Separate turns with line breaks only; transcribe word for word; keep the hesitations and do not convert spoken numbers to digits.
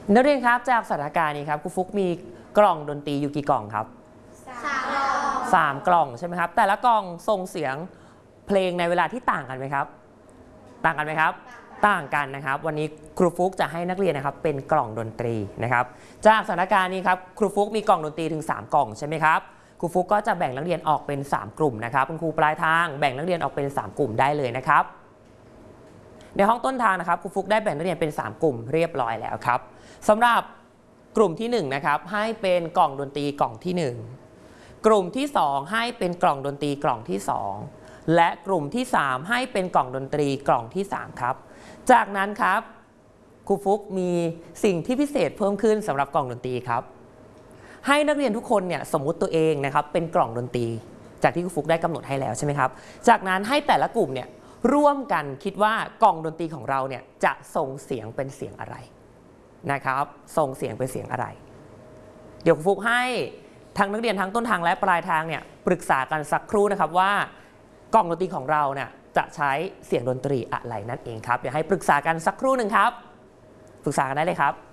นักเรียนครับจากสถานการณ์นี้ครับครูฟุกมีกล่องดนตรีอยู่กี่กล่องครับสามกล่องสามกล่องใช่ไหมครับแต่ละกล่องส่งเสียงเพลงในเวลาที่ต่างกันไหมครับต่างกันไหมครับต่างกันนะครับวันนี้ครูฟุกจะให้นักเรียนนะครับเป็นกล่องดนตรีนะครับจากสถานการณ์นี้ครับครูฟุกมีกล่องดนตรีถึงสามกล่องใช่ไหมครับครูฟุกก็จะแบ่งนักเรียนออกเป็นสามกลุ่มนะครับคุณครูปลายทางแบ่งนักเรียนออกเป็นสามกลุ่มได้เลยนะครับในห้องต้นทางนะครับครูฟุกได้แบ่งนักเรียนเป็นสามกลุ่มเรียบร้อยแล้วครับสำหรับกลุ่มที่หนึ่งนะครับให้เป็นกล่องดนตรีกล่องที่หนึ่งกลุ่มที่สองให้เป็นกล่องดนตรีกล่องที่สองและกลุ่มที่สามให้เป็นกล่องดนตรีกล่องที่สามครับจากนั้นครับครูฟุกมีสิ่งที่พิเศษเพิ่มขึ้นสำหรับกล่องดนตรีครับให้นักเรียนทุกคนเนี่ยสมมุติตัวเองนะครับเป็นกล่องดนตรีจากที่ครูฟุกได้กำหนดให้แล้วใช่ไหมครับจากนั้นให้แต่ละกลุ่มเนี่ยร่วมกันคิดว่ากล่องดนตรีของเราเนี่ยจะส่งเสียงเป็นเสียงอะไรนะครับส่งเสียงเป็นเสียงอะไรเดี๋ยวครูฟุกให้ทั้งนักเรียนทั้งต้นทางและปลายทางเนี่ยปรึกษากันสักครู่นะครับว่ากล่องดนตรีของเราเนี่ยจะใช้เสียงดนตรีอะไรนั่นเองครับเดี๋ยวให้ปรึกษากันสักครู่หนึ่งครับปรึกษากันได้เลยครับ